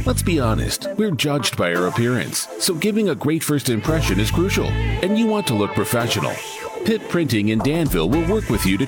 Let's be honest, we're judged by our appearance, so giving a great first impression is crucial, and you want to look professional. Pitt Printing in Danville will work with you to